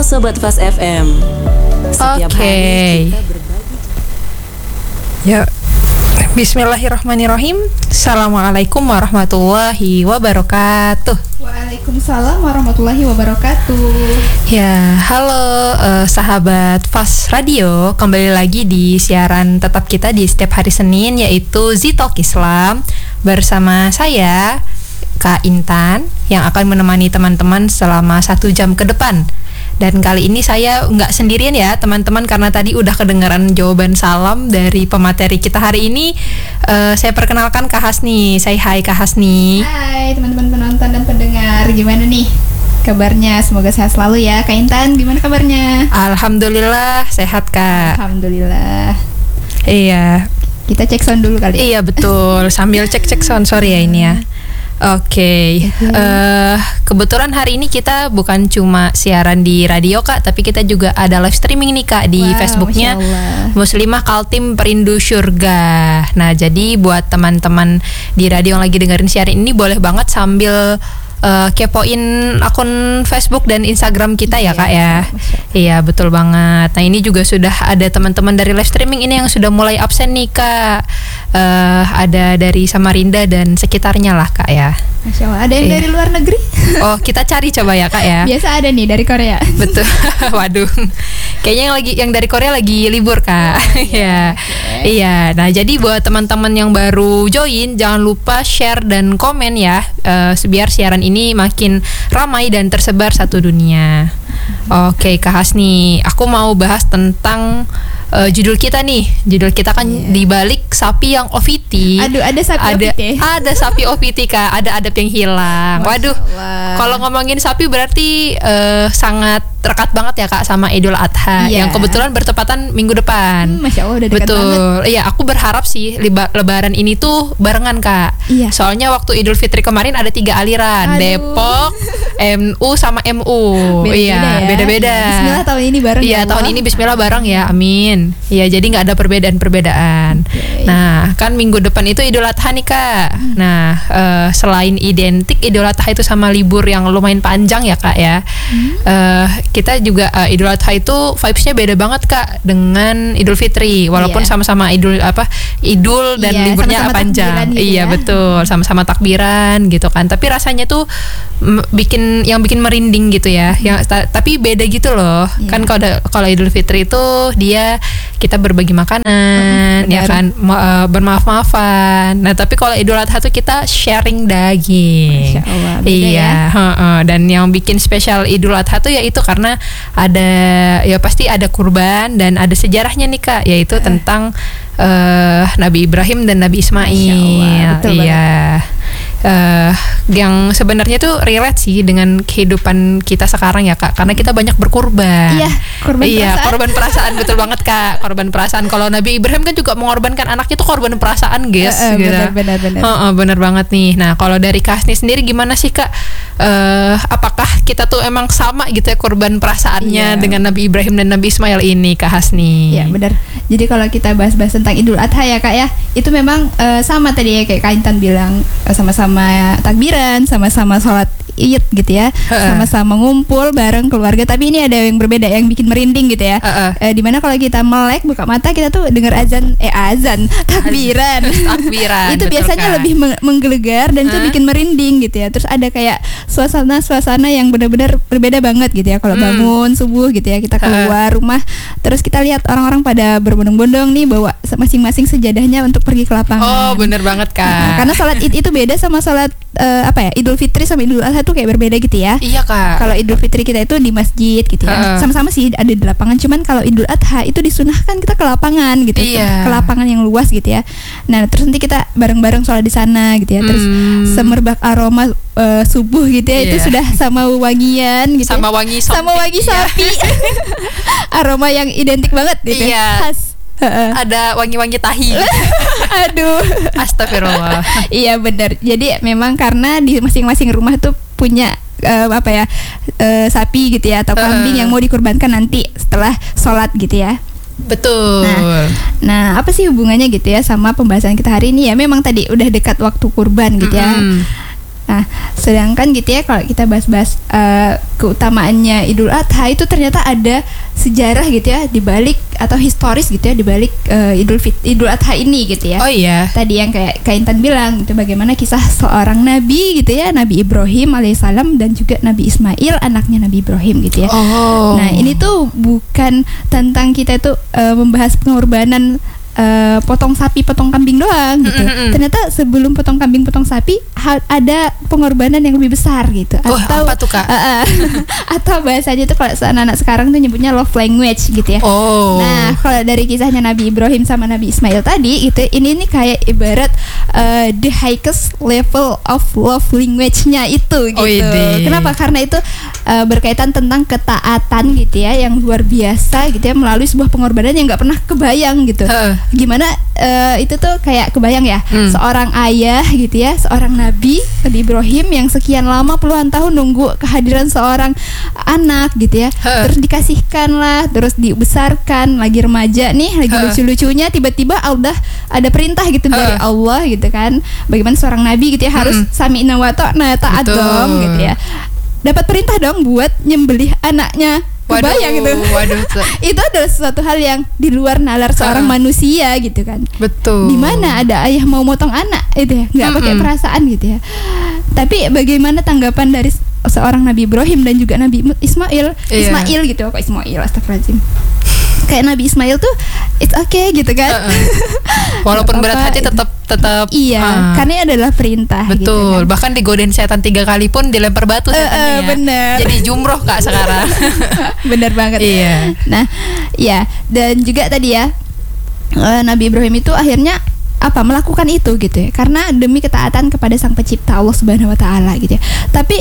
Sobat Fast FM. Setiap hari kita berbagi. Ya, Bismillahirrahmanirrahim. Assalamualaikum warahmatullahi wabarakatuh. Waalaikumsalam warahmatullahi wabarakatuh. Ya, halo sahabat Fast Radio. Kembali lagi di siaran tetap kita di setiap hari Senin, yaitu Zitalk Islam bersama saya Kak Intan yang akan menemani teman-teman selama 1 jam ke depan. Dan kali ini saya nggak sendirian ya teman-teman, karena tadi udah kedengaran jawaban salam dari pemateri kita hari ini. Saya perkenalkan Kak Hasni. Say hi Kak Hasni. Hai teman-teman penonton dan pendengar, gimana nih kabarnya? Semoga sehat selalu ya. Kak Intan, gimana kabarnya? Alhamdulillah sehat Kak. Alhamdulillah. Iya. Kita cek sound dulu kali. Iya betul, sambil cek sound, sorry ya ini ya. Oke. Kebetulan hari ini kita bukan cuma siaran di radio Kak, tapi kita juga ada live streaming nih Kak di Facebooknya Muslimah Kaltim Perindu Surga. Nah jadi buat teman-teman di radio yang lagi dengerin siaran ini boleh banget sambil kepoin akun Facebook dan Instagram kita ya Kak ya. Iya betul banget. Nah ini juga sudah ada teman-teman dari live streaming ini yang sudah mulai absen nih Kak. Ada dari Samarinda dan sekitarnya lah Kak ya. Masya Allah. Ada yang dari luar negeri? Oh kita cari coba ya Kak ya. Biasa ada nih dari Korea. Betul. Waduh. Kayaknya yang dari Korea lagi libur Kak. Iya. Iya. Nah jadi buat teman-teman yang baru join, jangan lupa share dan komen ya, biar siaran ini makin ramai dan tersebar satu dunia. Oke Kak Hasni, aku mau bahas tentang judul kita nih. Judul kita kan dibalik sapi yang OVT. Aduh, ada sapi OVT. Ada sapi OVT Kak, ada adab yang hilang. Waduh, kalau ngomongin sapi berarti sangat rekat banget ya Kak sama Idul Adha yang kebetulan bertepatan minggu depan. Masya Allah, udah dekat betul banget. Iya, aku berharap sih Lebaran ini tuh barengan Kak. Iya. Soalnya waktu Idul Fitri kemarin ada 3 aliran. Aduh. Depok, MU sama MU. Beda-beda. Bismillah tahun ini bareng. Iya, tahun ini Bismillah bareng ya, amin. Iya, jadi nggak ada perbedaan-perbedaan. Nah, kan minggu depan itu Idul Adha nih Kak. Nah, selain identik Idul Adha itu sama libur yang lumayan panjang ya Kak ya. Kita juga Idul Adha itu vibes-nya beda banget Kak dengan Idul Fitri. Walaupun sama-sama Idul dan liburnya sama-sama panjang. Gitu iya, ya. betul, sama-sama takbiran gitu kan. Tapi rasanya tuh bikin merinding gitu ya. Tapi beda gitu loh. Kan kalau Idul Fitri itu kita berbagi makanan, ya kan, bermaaf-maafan. Nah, tapi kalau Idul Adha tuh kita sharing daging. Masya Allah, beda iya, dan yang bikin spesial Idul Adha tuh yaitu karena pasti ada kurban dan ada sejarahnya nih Kak, yaitu tentang Nabi Ibrahim dan Nabi Ismail. Betul iya. Yang sebenarnya tuh relate sih dengan kehidupan kita sekarang ya Kak, karena kita banyak berkurban. Iya, korban perasaan betul banget Kak, korban perasaan. Kalau Nabi Ibrahim kan juga mengorbankan anaknya tuh korban perasaan, guys. Gitu. Benar. Benar banget nih. Nah, kalau dari Kak Hasni sendiri gimana sih Kak? Apakah kita tuh emang sama gitu ya korban perasaannya dengan Nabi Ibrahim dan Nabi Ismail ini Kak Hasni? Iya benar. Jadi kalau kita bahas-bahas tentang Idul Adha ya Kak ya, itu memang sama tadi ya kayak Kak Intan bilang, sama-sama takbiran, sama-sama sholat Id gitu ya, sama-sama ngumpul bareng keluarga. Tapi ini ada yang berbeda, yang bikin merinding gitu ya. Dimana kalau kita melek buka mata kita tuh dengar azan takbiran. Itu biasanya lebih menggelegar dan itu bikin merinding gitu ya. Terus ada kayak suasana yang benar-benar berbeda banget gitu ya. Kalau bangun subuh gitu ya, kita keluar rumah, terus kita lihat orang-orang pada berbondong-bondong nih bawa masing-masing sejadahnya untuk pergi ke lapangan. Oh bener banget Kak. Karena sholat Id itu beda sama sholat Idul Fitri sama Idul Adha tuh kayak berbeda gitu ya. Iya Kak. Kalau Idul Fitri kita itu di masjid gitu ya. Sama-sama sih ada di lapangan, cuman kalau Idul Adha itu disunahkan kita ke lapangan gitu. Ke lapangan yang luas gitu ya. Nah, terus nanti kita bareng-bareng sholat di sana gitu ya. Terus semerbak aroma subuh gitu ya. Itu sudah sama wangian gitu. Sama wangi sapi. Sama wangi sapi. Aroma yang identik banget gitu. Iya. Khas. Ada wangi-wangi tahi. Aduh. Astagfirullah. Iya benar. Jadi memang karena di masing-masing rumah tuh punya sapi gitu ya, atau kambing yang mau dikurbankan nanti setelah sholat gitu ya. Betul. Nah, apa sih hubungannya gitu ya sama pembahasan kita hari ini ya? Memang tadi udah dekat waktu kurban gitu ya. Nah, sedangkan gitu ya kalau kita bahas-bahas keutamaannya Idul Adha itu ternyata ada sejarah gitu ya di balik atau historis gitu ya di balik Idul Adha ini gitu ya. Oh iya. Tadi yang kayak Kak Intan bilang itu bagaimana kisah seorang nabi gitu ya, Nabi Ibrahim alaihissalam dan juga Nabi Ismail anaknya Nabi Ibrahim gitu ya. Oh. Nah, ini tuh bukan tentang kita tuh membahas pengorbanan potong sapi, potong kambing doang gitu. Ternyata sebelum potong kambing, potong sapi ada pengorbanan yang lebih besar gitu. Atau apa tuh Kak? Atau bahasanya tuh kalau anak-anak sekarang tuh nyebutnya love language gitu ya. Oh. Nah, kalau dari kisahnya Nabi Ibrahim sama Nabi Ismail tadi gitu, ini nih kayak ibarat the highest level of love language-nya itu gitu. Kenapa? Karena itu berkaitan tentang ketaatan gitu ya yang luar biasa gitu ya melalui sebuah pengorbanan yang nggak pernah kebayang gitu. Gimana itu tuh kayak kebayang ya seorang ayah gitu ya, seorang Nabi Ibrahim yang sekian lama puluhan tahun nunggu kehadiran seorang anak gitu ya, terus dikasihkan lah, terus dibesarkan, lagi remaja nih, lagi lucu-lucunya, tiba-tiba udah ada perintah gitu dari Allah gitu kan, bagaimana seorang Nabi gitu ya harus sami'na wa ta'na, taat dong gitu ya, dapat perintah dong buat nyembelih anaknya. Kebayang gitu. Itu adalah sesuatu hal yang di luar nalar seorang manusia gitu kan. Betul. Di mana ada ayah mau motong anak itu ya, nggak pakai perasaan gitu ya. Tapi bagaimana tanggapan dari seorang Nabi Ibrahim dan juga Nabi Ismail? Ismail gitu, kok Ismail, astagfirullahaladzim. Kayak Nabi Ismail tuh it's okay gitu kan. Walaupun berat hati tetap iya, karena ini adalah perintah. Betul, gitu kan. Bahkan digodain setan 3 kali pun dilempar batu setannya ya. Bener. Jadi jumroh Kak sekarang. Bener banget. Iya. Nah, ya, dan juga tadi ya Nabi Ibrahim itu akhirnya melakukan itu gitu ya, karena demi ketaatan kepada Sang Pencipta Allah Subhanahu Wa Taala gitu ya. Tapi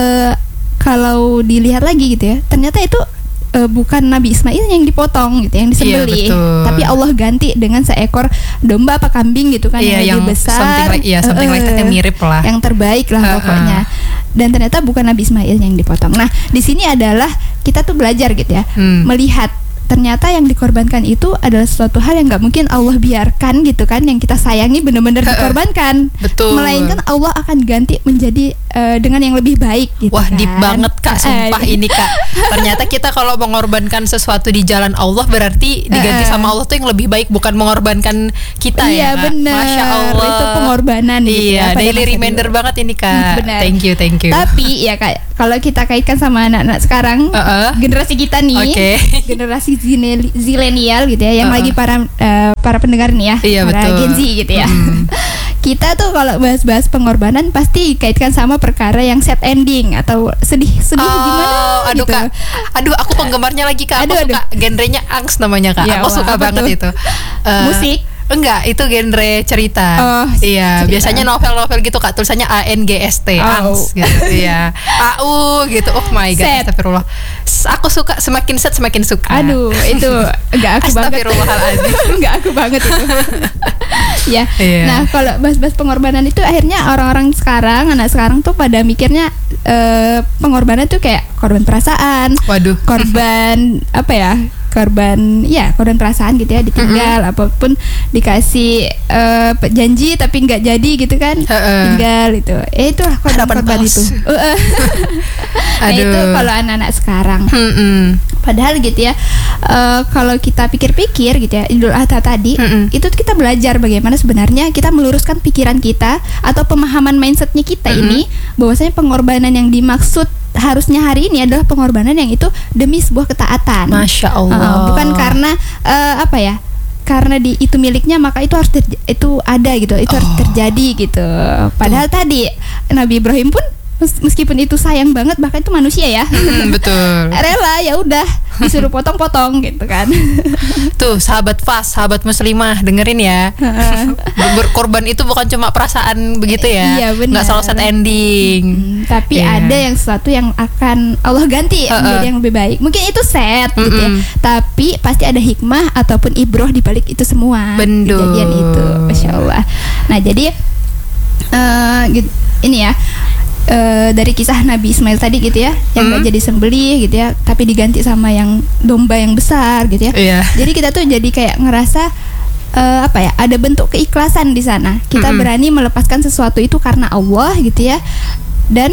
kalau dilihat lagi gitu ya, ternyata itu bukan Nabi Ismail yang dipotong gitu, yang disembelih, tapi Allah ganti dengan seekor domba apa kambing gitu kan, yang lebih besar, something like that, yang mirip lah, yang terbaik lah pokoknya. Dan ternyata bukan Nabi Ismail yang dipotong. Nah, di sini adalah kita tuh belajar gitu ya, melihat ternyata yang dikorbankan itu adalah sesuatu hal yang nggak mungkin Allah biarkan gitu kan, yang kita sayangi benar-benar dikorbankan. Betul. Melainkan Allah akan ganti menjadi dengan yang lebih baik gitu. Wah, kan. deep banget Kak, sumpah ini Kak. Ternyata kita kalau mengorbankan sesuatu di jalan Allah berarti diganti sama Allah tuh yang lebih baik, bukan mengorbankan kita ya. Iya, benar. Masya Allah. Itu pengorbanan gitu ya. Daily reminder banget ini Kak. Benar. Thank you. Tapi ya Kak, kalau kita kaitkan sama anak-anak sekarang, generasi kita nih, generasi zilenial gitu ya, yang lagi para pendengar nih ya, iya, para betul. Gen Z gitu ya. Kita tuh kalau bahas-bahas pengorbanan pasti dikaitkan sama perkara yang sad ending atau sedih gimana aduh gitu. Kak, aku penggemarnya lagi Kak. Aku suka genrenya angst namanya Kak. Ya, aku suka banget itu. Musik? Enggak, itu genre cerita. Iya, cerita. Biasanya novel-novel gitu Kak, tulisannya ANGST, angst gitu. Iya. AU gitu. Oh my god, astagfirullah. Aku suka, semakin set semakin suka. Aduh, itu enggak aku banget. Astagfirullahaladzim. Enggak aku banget itu. Ya. Iya. Nah, kalau bahas-bahas pengorbanan itu akhirnya orang-orang sekarang, anak sekarang tuh pada mikirnya pengorbanan tuh kayak korban perasaan. Waduh. Korban apa ya? Korban perasaan gitu ya, ditinggal apapun, dikasih janji tapi nggak jadi gitu kan, tinggal itu itulah korban itu. Nah, itu kalau anak-anak sekarang. Padahal gitu ya, kalau kita pikir-pikir gitu ya, Idul Adha tadi itu kita belajar bagaimana sebenarnya kita meluruskan pikiran kita atau pemahaman mindsetnya kita ini, bahwasanya pengorbanan yang dimaksud harusnya hari ini adalah pengorbanan yang itu demi sebuah ketaatan. Masya Allah. Bukan karena karena itu miliknya maka itu harus itu ada gitu, itu harus terjadi gitu. Padahal tadi Nabi Ibrahim pun meskipun itu sayang banget, bahkan itu manusia ya, betul, rela ya udah disuruh potong-potong gitu kan. Tuh sahabat Fas, sahabat muslimah, dengerin ya. Berkorban itu bukan cuma perasaan begitu ya. Iya, benar. Nggak selalu sad ending. Tapi ada yang sesuatu yang akan Allah ganti menjadi yang lebih baik. Mungkin itu sad gitu ya, tapi pasti ada hikmah ataupun ibroh di balik itu semua. Kejadian itu, Masya Allah. Nah jadi ini ya, dari kisah Nabi Ismail tadi gitu ya, yang gak jadi sembelih gitu ya, tapi diganti sama yang domba yang besar gitu ya. Jadi kita tuh jadi kayak ngerasa apa ya? Ada bentuk keikhlasan di sana. Kita berani melepaskan sesuatu itu karena Allah gitu ya. Dan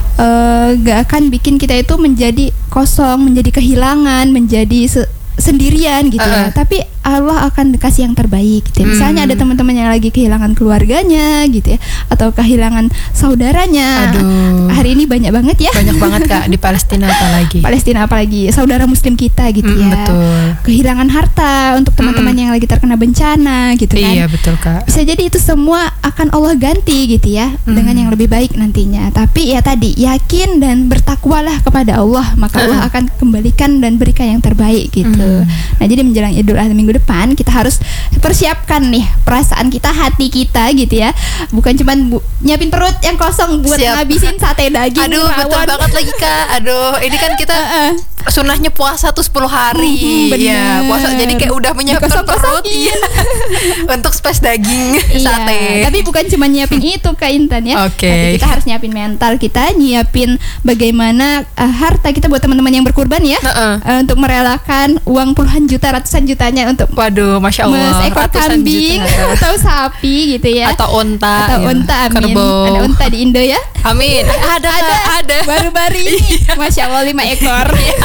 gak akan bikin kita itu menjadi kosong, menjadi kehilangan, menjadi sendirian gitu ya. Tapi Allah akan kasih yang terbaik gitu ya. Misalnya ada teman-teman yang lagi kehilangan keluarganya gitu ya, atau kehilangan saudaranya. Aduh. Hari ini banyak banget ya. Banyak banget Kak, di Palestina apalagi saudara muslim kita gitu ya. Betul. Kehilangan harta untuk teman-teman yang lagi terkena bencana gitu kan. Iya betul Kak. Bisa jadi itu semua akan Allah ganti gitu ya, dengan yang lebih baik nantinya. Tapi ya tadi, yakin dan bertakwalah kepada Allah, maka Allah akan kembalikan dan berikan yang terbaik gitu. Nah, jadi menjelang Idul Adha minggu depan kita harus persiapkan nih perasaan kita, hati kita gitu ya. Bukan cuman nyiapin perut yang kosong buat ngabisin sate daging. Aduh, rawon. betul banget lagi Kak. Aduh, ini kan kita sunahnya puasa tuh 10 hari. Bener. Puasa jadi kayak udah menyiapkan perut Dikosong-kosongin. untuk space daging sate. Iya, tapi bukan cuma nyiapin itu Kak Intan ya. Oke. Tapi kita harus nyiapin mental kita, nyiapin bagaimana harta kita buat teman-teman yang berkurban ya. Untuk merelakan uang puluhan juta, ratusan jutanya untuk Waduh, Masya Allah, seekor ratusan kambing juta. atau sapi gitu ya. Atau unta. Amin. Kerbau. Ada unta di Indo ya. Amin. Ada. Baru-baru ini. Masya Allah 5 ekor.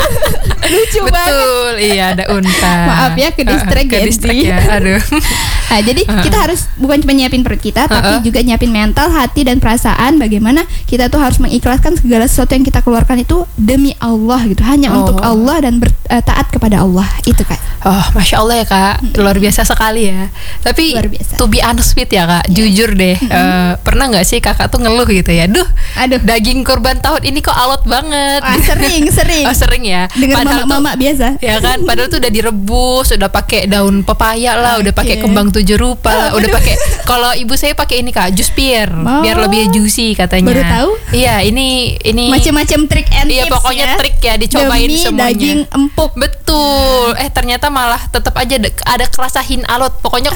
Lucu banget. Betul, iya ada unta. Maaf ya ke distract ya. Aduh. Nah, jadi kita harus bukan cuma nyiapin perut kita, tapi juga nyiapin mental, hati dan perasaan. Bagaimana kita tuh harus mengikhlaskan segala sesuatu yang kita keluarkan itu demi Allah gitu, hanya untuk Allah dan taat kepada Allah itu Kak. Oh, Masya Allah ya Kak, luar biasa sekali ya. Tapi Luar biasa. to be honest with ya Kak, jujur deh, pernah nggak sih Kakak tuh ngeluh gitu ya? Aduh, Daging kurban tahun ini kok alot banget. sering. Oh, sering ya. Dengan Padahal mama-mama biasa. Ya kan, padahal tuh udah direbus, udah pakai daun pepaya lah, udah pakai kembang 7 rupa lah, udah pakai. Kalau ibu saya pakai ini Kak, jus pir, biar lebih juicy katanya. Baru tahu? Iya, ini Macam-macam trik and iya tips pokoknya ya. trik ya, dicobain Demi semuanya. daging empuk. Betul. Ternyata malah tetap aja ada kerasa alot. Pokoknya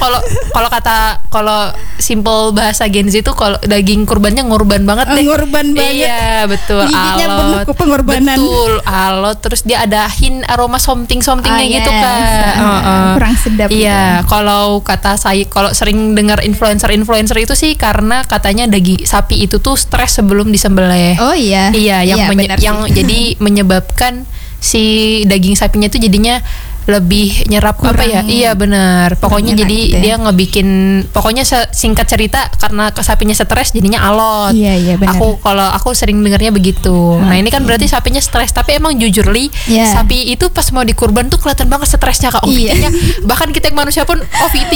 kalau simple bahasa Gen Z itu kalau daging kurbannya ngorban banget deh. Ngorban banget. Iya, betul. Giginya Alot. penuh ke pengorbanan. Betul, alot. Terus dia ada aroma somethingnya gitu yes. Kak. Kurang sedap. Iya, kalau kata saya, kalau sering dengar influencer itu sih karena katanya daging sapi itu tuh stres sebelum disembelih. Oh iya. Iya, benar yang sih. jadi menyebabkan si daging sapinya itu jadinya lebih nyerap apa ya? Iya benar. Pokoknya enak jadi gitu ya. dia ngebikin, pokoknya singkat cerita karena sapinya stres jadinya alot. Iya benar. Kalau aku sering dengarnya begitu. Nah, ini kan berarti sapinya stres, tapi emang jujur Iya. sapi itu pas mau dikurban tuh kelihatan banget stresnya Kak. Iya. Bahkan kita yang manusia pun OVT